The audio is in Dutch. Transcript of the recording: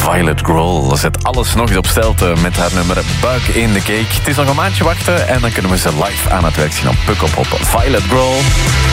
Violet Grohl zet alles nog eens op stelte met haar nummer Bug in the Cake. Het is nog een maandje wachten en dan kunnen we ze live aan het werk zien op Pukkelpop. Violet Grohl.